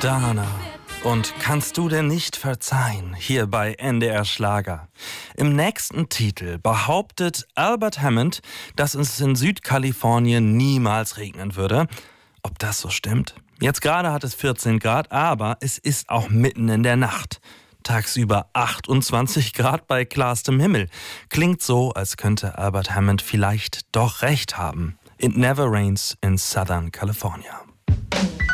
Madonna. Und kannst du denn nicht verzeihen, hier bei NDR Schlager? Im nächsten Titel behauptet Albert Hammond, dass es in Südkalifornien niemals regnen würde. Ob das so stimmt? Jetzt gerade hat es 14 Grad, aber es ist auch mitten in der Nacht. Tagsüber 28 Grad bei klarstem Himmel. Klingt so, als könnte Albert Hammond vielleicht doch recht haben. It never rains in Southern California.